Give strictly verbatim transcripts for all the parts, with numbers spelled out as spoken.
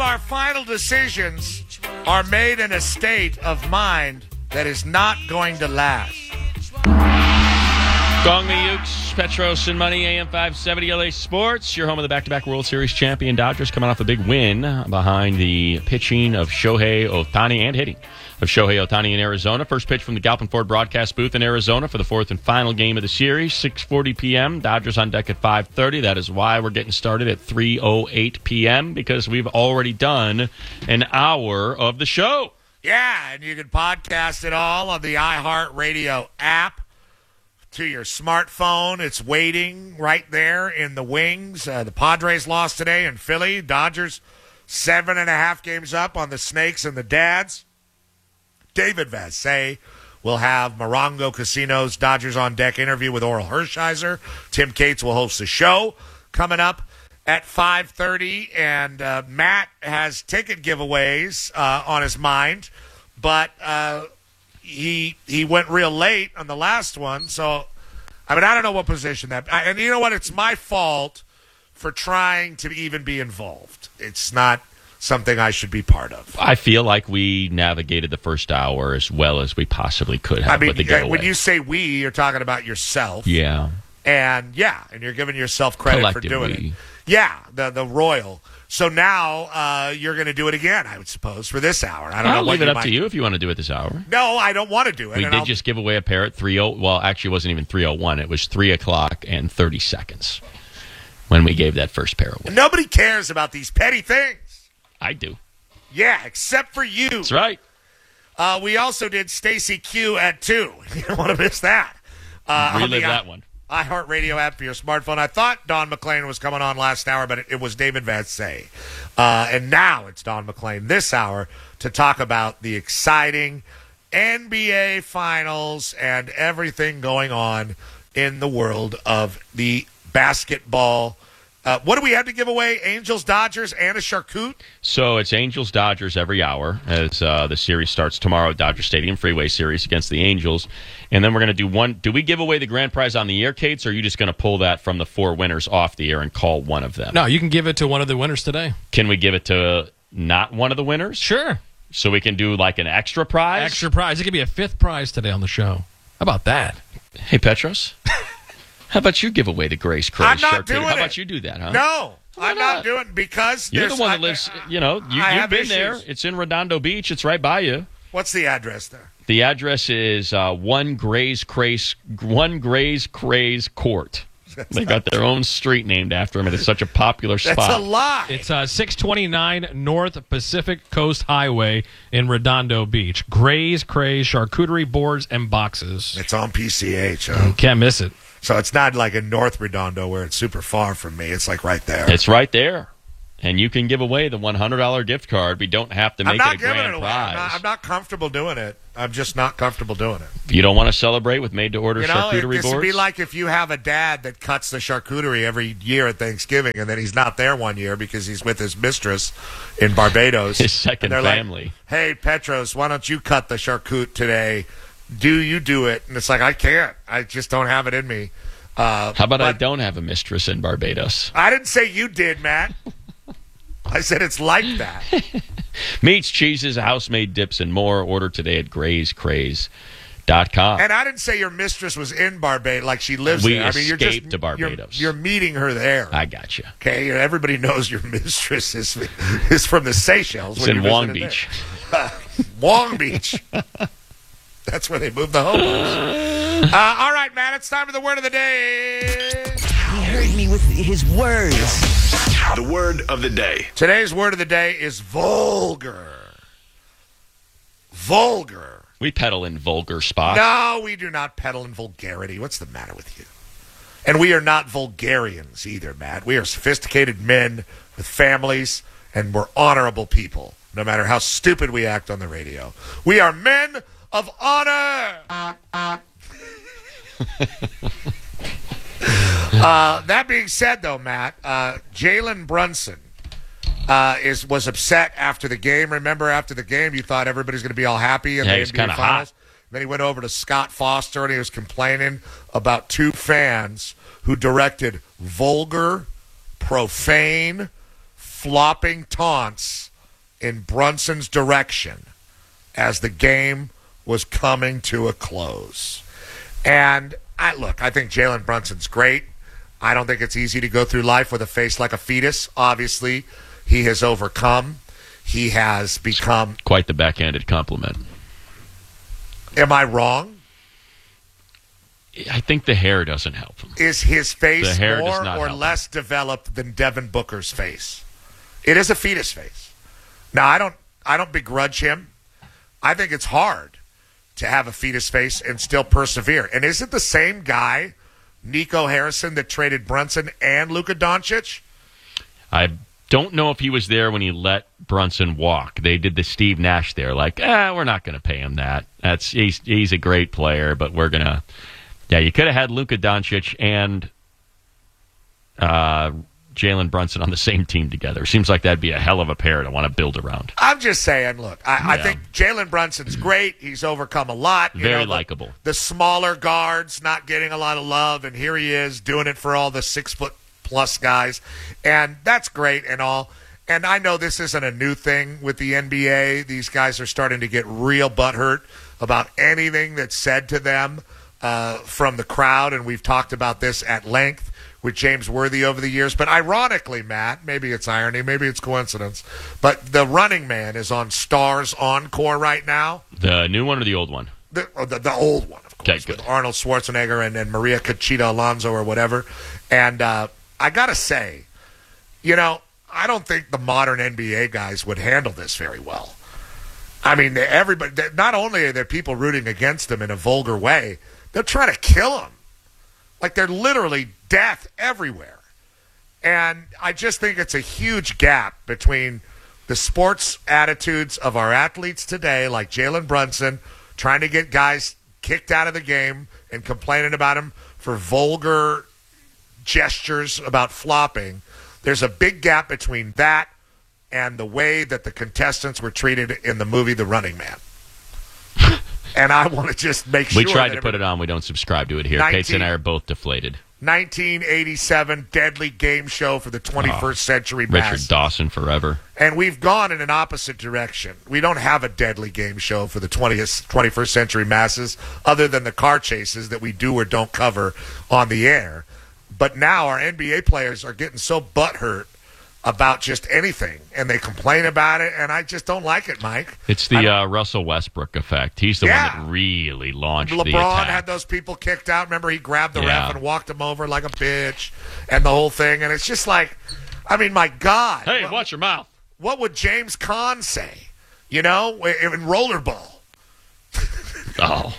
our final decisions are made in a state of mind that is not going to last. Gong the Ukes, Petros and Money, A M five seventy L A Sports. Your home of the back-to-back World Series champion Dodgers, coming off a big win behind the pitching of Shohei Ohtani and hitting of Shohei Ohtani in Arizona. First pitch from the Galpin Ford broadcast booth in Arizona for the fourth and final game of the series. six forty p.m. Dodgers on deck at five thirty. That is why we're getting started at three oh eight p.m. because we've already done an hour of the show. Yeah, and you can podcast it all on the iHeartRadio app to your smartphone. It's waiting right there in the wings. Uh, the Padres lost today in Philly. Dodgers seven and a half games up on the Snakes and the Dads. David Vassegh will have Morongo Casino's Dodgers on Deck interview with Oral Hershiser. Tim Cates will host the show coming up at five thirty. And uh, Matt has ticket giveaways uh, on his mind, but uh, he he went real late on the last one. So, I mean, I don't know what position that. I, and you know what? It's my fault for trying to even be involved. It's not something I should be part of. I feel like we navigated the first hour as well as we possibly could have. I mean, with the giveaway. When you say we, you're talking about yourself. Yeah. And, yeah, and you're giving yourself credit Collective for doing we. it. Yeah, the the Royal. So now uh, you're going to do it again, I would suppose, for this hour. I don't I'll know. leave what it up might... to you if you want to do it this hour. No, I don't want to do it. We and did I'll... just give away a pair at three oh. Well, actually, it wasn't even three oh one. It was three o'clock and thirty seconds when we gave that first pair away. Nobody cares about these petty things. I do. Yeah, except for you. That's right. Uh, we also did Stacy Q at two. You don't want to miss that. Uh, Relive that one. iHeartRadio app for your smartphone. I thought Don McClain was coming on last hour, but it, it was David Vassegh. Uh, and now it's Don McClain this hour to talk about the exciting N B A Finals and everything going on in the world of the basketball. Uh, what do we have to give away? Angels, Dodgers, and a charcuterie? So it's Angels, Dodgers every hour as uh, the series starts tomorrow at Dodger Stadium, Freeway Series against the Angels. And then we're going to do one. Do we give away the grand prize on the air, Cates, or are you just going to pull that from the four winners off the air and call one of them? No, you can give it to one of the winners today. Can we give it to not one of the winners? Sure. So we can do like an extra prize? Extra prize. It could be a fifth prize today on the show. How about that? Hey, Petros. How about you give away the Grace Craze? I'm not charcuterie? doing How it. about you do that, huh? No, Why I'm not? not? doing it because You're there's- the one that I- lives, I- you know, you, I you've have been issues. there. It's in Redondo Beach. It's right by you. What's the address there? The address is uh, one Grace Craze, one Grace Craze Court. They got their own street named after them, and it's such a popular spot. That's a lie. It's uh, six twenty-nine North Pacific Coast Highway in Redondo Beach. Gray's Craze Charcuterie Boards and Boxes. It's on P C H. Huh? Can't miss it. So it's not like in North Redondo where it's super far from me. It's like right there. It's right there. And you can give away the one hundred dollars gift card. We don't have to I'm make not it a giving grand it away. prize. I'm not, I'm not comfortable doing it. I'm just not comfortable doing it. You don't want to celebrate with made-to-order You know, charcuterie it, this boards? would be like if you have a dad that cuts the charcuterie every year at Thanksgiving, and then he's not there one year because he's with his mistress in Barbados. His second and they're family. Like, hey, Petros, why don't you cut the charcuterie today? Do you do it? And it's like, I can't. I just don't have it in me. Uh, How about I but don't have a mistress in Barbados? I didn't say you did, Matt. I said it's like that. Meats, cheeses, house-made dips, and more. Order today at grays craze dot com. And I didn't say your mistress was in Barbados, like she lives We there. I mean, you're just escaped to Barbados. You're, you're meeting her there. I got you. Okay, everybody knows your mistress is is from the Seychelles. It's when in you Long visited Beach. there. Long Beach. That's where they moved the hobos. Uh, all right, Matt, it's time for the word of the day. He heard me with his words. The word of the day. Today's word of the day is vulgar. Vulgar. We peddle in vulgar spots. No, we do not peddle in vulgarity. What's the matter with you? And we are not vulgarians either, Matt. We are sophisticated men with families, and we're honorable people, no matter how stupid we act on the radio. We are men of honor. uh, that being said, though, Matt, uh, Jalen Brunson uh, is was upset after the game. Remember, after the game, you thought everybody's going to be all happy in Yeah, the he was N B A kinda Finals. hot. Then he went over to Scott Foster, and he was complaining about two fans who directed vulgar, profane, flopping taunts in Brunson's direction as the game was coming to a close. And I look, I think Jalen Brunson's great. I don't think it's easy to go through life with a face like a fetus. Obviously, he has overcome. He has become... Quite the backhanded compliment. Am I wrong? I think the hair doesn't help him. Is his face The hair does more not or help less developed than Devin Booker's face? It is a fetus face. Now, I don't I don't begrudge him. I think it's hard to have a fetus face and still persevere. And is it the same guy, Nico Harrison, that traded Brunson and Luka Doncic? I don't know if he was there when he let Brunson walk. They did the Steve Nash there, like, ah, we're not going to pay him that. That's he's he's a great player, but we're gonna. Yeah, you could have had Luka Doncic and uh, Jalen Brunson on the same team together. Seems like that'd be a hell of a pair to want to build around. I'm just saying, look, I, I Yeah. think Jalen Brunson's great. He's overcome a lot. You Very know, the- likable. The smaller guards not getting a lot of love, and here he is doing it for all the six-foot-plus guys. And that's great and all. And I know this isn't a new thing with the N B A. These guys are starting to get real butthurt about anything that's said to them uh, from the crowd, and we've talked about this at length with James Worthy over the years. But ironically, Matt, maybe it's irony, maybe it's coincidence, but the Running Man is on Stars Encore right now. The new one or the old one? The, oh, the, the old one, of course, Okay, with good. Arnold Schwarzenegger and, and Maria Conchita Alonso or whatever. And uh, I got to say, you know, I don't think the modern N B A guys would handle this very well. I mean, they- everybody. They, not only are there people rooting against them in a vulgar way, they're trying to kill them. Like they're literally death everywhere. And I just think it's a huge gap between the sports attitudes of our athletes today, like Jalen Brunson, trying to get guys kicked out of the game and complaining about him for vulgar gestures about flopping. There's a big gap between that and the way that the contestants were treated in the movie The Running Man. And I want to just make sure We tried that to put it on. We don't subscribe to it here. nineteen Kates and I are both deflated. nineteen eighty-seven deadly game show for the twenty-first century Richard mass. Dawson forever. And we've gone in an opposite direction. We don't have a deadly game show for the twentieth, twenty-first century masses other than the car chases that we do or don't cover on the air. But now our N B A players are getting so butthurt about just anything, and they complain about it, and I just don't like it, Mike. It's I the don't- uh, Russell Westbrook effect. He's the Yeah. one that really launched the LeBron attack. had those people kicked out. Remember, he grabbed the Yeah. ref and walked him over like a bitch, and the whole thing. And it's just like, I mean, my God. Hey, what, watch your mouth. what would James Caan say? You know, in in rollerball. Oh.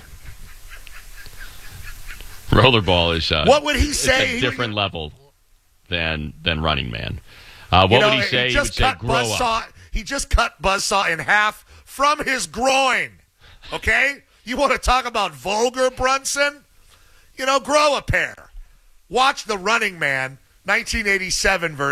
Rollerball is uh, What would he it's say? a He- different level than than Running Man. Uh, what You know, would he say? He would just say, cut grow up. Buzzsaw. He just cut Buzzsaw in half from his groin. Okay? You want to talk about vulgar, Brunson? You know, grow a pair. Watch The Running Man, nineteen eighty-seven version.